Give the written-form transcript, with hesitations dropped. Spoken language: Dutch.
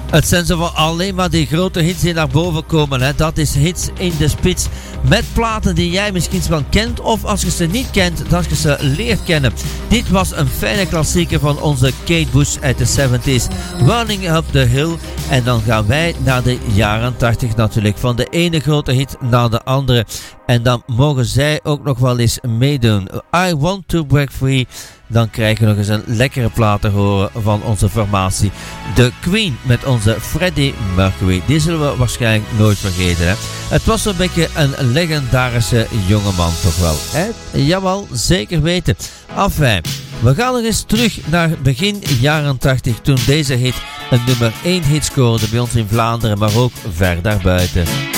Het zijn zo van alleen maar die grote hits die naar boven komen. Hè. Dat is hits in de spits. Met platen die jij misschien wel kent. Of als je ze niet kent, dat je ze leert kennen. Dit was een fijne klassieker van onze Kate Bush uit de 70s. Running Up the Hill. En dan gaan wij naar de jaren 80 natuurlijk. Van de ene grote hit naar de andere. En dan mogen zij ook nog wel eens meedoen. I Want to Break Free. Dan krijgen we nog eens een lekkere plaat te horen van onze formatie. The Queen met onze Freddie Mercury. Die zullen we waarschijnlijk nooit vergeten. Hè? Het was een beetje een legendarische jongeman toch wel. Hè? Jawel, zeker weten. Enfin, we gaan nog eens terug naar begin jaren 80. Toen deze hit een nummer 1 hit scoorde bij ons in Vlaanderen. Maar ook ver daarbuiten.